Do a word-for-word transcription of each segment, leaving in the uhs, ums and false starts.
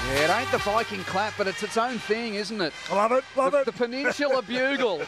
Yeah, it ain't the Viking clap, but it's its own thing, isn't it? I love it, love the, it. The Peninsula Bugle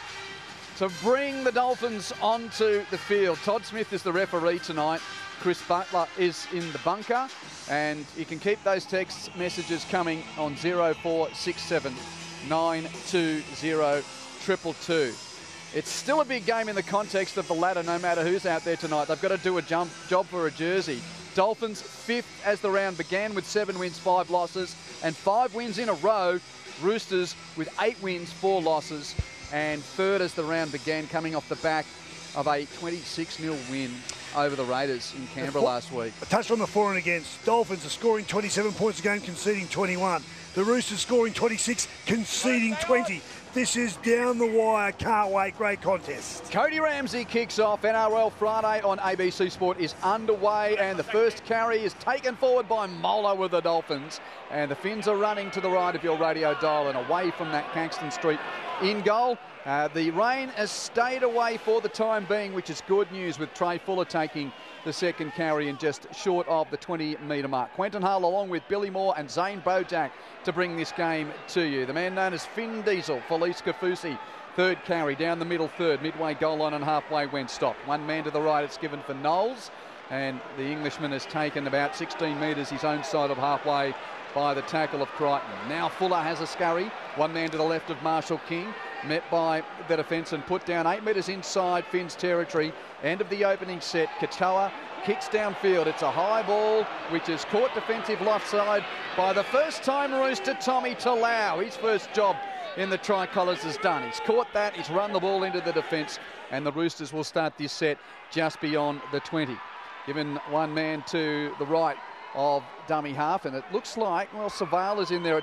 to bring the Dolphins onto the field. Todd Smith is the referee tonight. Chris Butler is in the bunker. And you can keep those text messages coming on zero four six seven nine two zero two two two. It's still a big game in the context of the ladder, no matter who's out there tonight. They've got to do a jump, job for a jersey. Dolphins fifth as the round began with seven wins, five losses, and five wins in a row. Roosters with eight wins, four losses, and third as the round began, coming off the back of a twenty-six nil win over the Raiders in Canberra last week. I touched on the for and against. Dolphins are scoring twenty-seven points a game, conceding twenty-one. The Roosters scoring twenty-six, conceding twenty. This is down the wire. Can't wait. Great contest. Cody Ramsey kicks off. N R L Friday on A B C Sport is underway, and the first carry is taken forward by Mola with the Dolphins. And the Finns are running to the right of your radio dial and away from that Caxton Street in goal. Uh, the rain has stayed away for the time being, which is good news, with Trey Fuller taking the second carry and just short of the twenty metre mark. Quentin Hull along with Billy Moore and Zane Bojack to bring this game to you. The man known as Finn Diesel, Felice Kafusi, third carry down the middle third, midway goal line and halfway when stopped. One man to the right, it's given for Knowles, and the Englishman has taken about sixteen metres his own side of halfway by the tackle of Crichton. Now Fuller has a scurry, one man to the left of Marshall King, met by the defence and put down eight metres inside Finn's territory. End of the opening set. Katoa kicks downfield. It's a high ball which is caught defensive left side by the first time Rooster Tommy Talau. His first job in the Tricolours is done. He's caught that, he's run the ball into the defence, and the Roosters will start this set just beyond the twenty. Given one man to the right of dummy half, and it looks like, well, Savale is in there at